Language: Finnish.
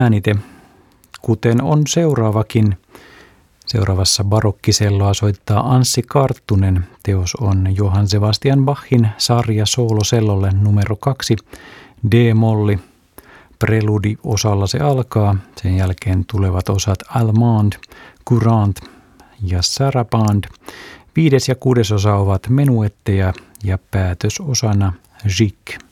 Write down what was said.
äänite, kuten on seuraavakin. Seuraavassa barokkiselloa soittaa Anssi Karttunen. Teos on Johann Sebastian Bachin sarja soolosellolle numero 2, D-molli. Preludi-osalla se alkaa. Sen jälkeen tulevat osat Allemande, Courant ja Sarabande. 5. ja 6. osa ovat menuetteja ja päätösosana Gigue.